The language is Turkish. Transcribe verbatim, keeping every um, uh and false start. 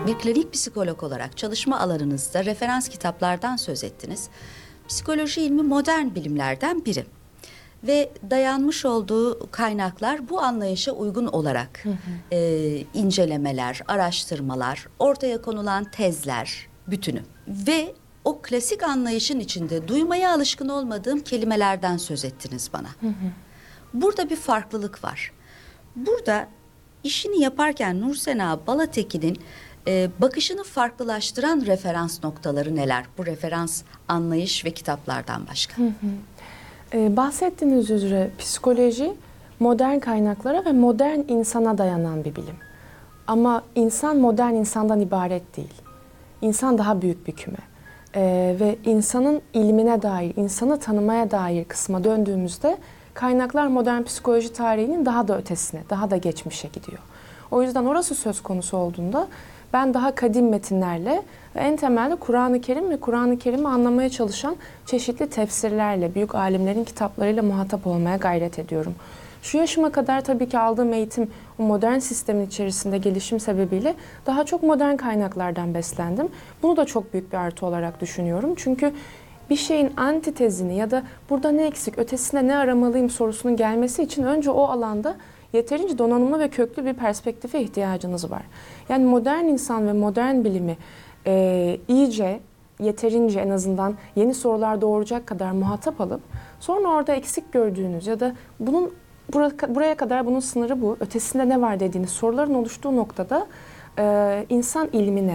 Bir klinik psikolog olarak çalışma alanınızda referans kitaplardan söz ettiniz. Psikoloji ilmi modern bilimlerden biri. Ve dayanmış olduğu kaynaklar bu anlayışa uygun olarak hı hı. E, incelemeler, araştırmalar, ortaya konulan tezler bütünü. Ve o klasik anlayışın içinde duymaya alışkın olmadığım kelimelerden söz ettiniz bana. Hı hı. Burada bir farklılık var. Burada işini yaparken Nursena Balatekin'in e, bakışını farklılaştıran referans noktaları neler? Bu referans anlayış ve kitaplardan başka. Hı hı. Ee, bahsettiğiniz üzere psikoloji modern kaynaklara ve modern insana dayanan bir bilim. Ama insan modern insandan ibaret değil. İnsan daha büyük bir küme. Ee, ve insanın ilmine dair, insanı tanımaya dair kısma döndüğümüzde kaynaklar modern psikoloji tarihinin daha da ötesine, daha da geçmişe gidiyor. O yüzden orası söz konusu olduğunda ben daha kadim metinlerle ve en temelde Kur'an-ı Kerim ve Kur'an-ı Kerim'i anlamaya çalışan çeşitli tefsirlerle, büyük alimlerin kitaplarıyla muhatap olmaya gayret ediyorum. Şu yaşıma kadar tabii ki aldığım eğitim o modern sistemin içerisinde gelişim sebebiyle daha çok modern kaynaklardan beslendim. Bunu da çok büyük bir artı olarak düşünüyorum. Çünkü bir şeyin antitezini ya da burada ne eksik, ötesinde ne aramalıyım sorusunun gelmesi için önce o alanda yeterince donanımlı ve köklü bir perspektife ihtiyacınız var. Yani modern insan ve modern bilimi e, iyice, yeterince en azından yeni sorular doğuracak kadar muhatap alıp sonra orada eksik gördüğünüz ya da bunun buraya kadar bunun sınırı bu, ötesinde ne var dediğiniz soruların oluştuğu noktada e, insan ilmine